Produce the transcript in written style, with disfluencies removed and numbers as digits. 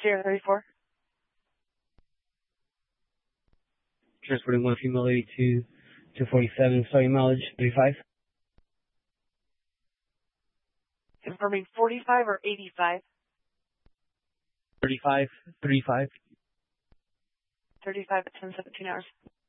Sierra 34. Transporting one female lady to 247, starting mileage 35. Confirming 45 or 85? 35. 35 at 10:17 hours.